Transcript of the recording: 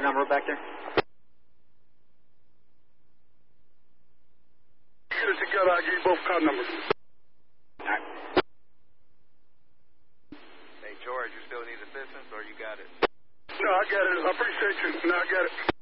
number back there? Get it together, I'll give you both car numbers. All right. Hey, George, you still need assistance, or you got it? No, I got it. I appreciate you. No, I got it.